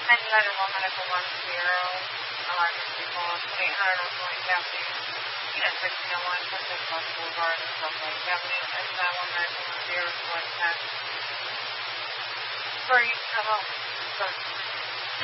911 medical 10, emergency call 800 on Point Avenue. 1601 Sunset Bus Boulevard, South Lake Avenue, and 911 medical 10 is what for you to come home.